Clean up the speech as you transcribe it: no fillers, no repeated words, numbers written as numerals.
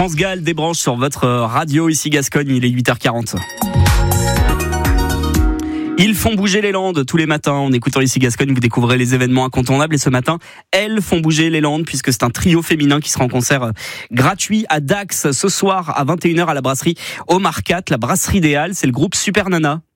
France Gall débranche sur votre radio, ici Gascogne, il est 8h40. Ils font bouger les Landes tous les matins. En écoutant ici Gascogne, vous découvrez les événements incontournables. Et ce matin, elles font bouger les Landes puisque c'est un trio féminin qui sera en concert gratuit à Dax ce soir à 21h à la brasserie Omar IV, la brasserie des Halles. C'est le groupe Super Nana.